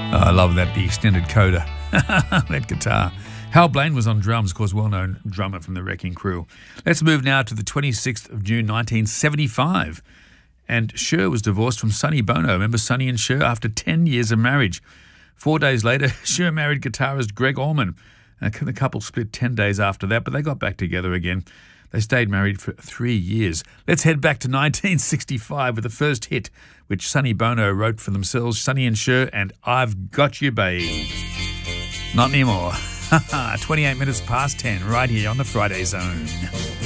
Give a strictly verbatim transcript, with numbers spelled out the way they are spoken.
Oh, I love that, the extended coda. That guitar. Hal Blaine was on drums, of course, well-known drummer from the Wrecking Crew. Let's move now to the twenty-sixth of June, nineteen seventy-five. And Cher was divorced from Sonny Bono. Remember Sonny and Cher after ten years of marriage? Four days later, Cher married guitarist Greg Allman. Uh, the couple split ten days after that, but they got back together again. They stayed married for three years. Let's head back to nineteen sixty-five with the first hit, which Sonny Bono wrote for themselves, Sonny and Cher, and I've Got You, Babe. Not anymore. twenty-eight minutes past ten, right here on the Friday Zone.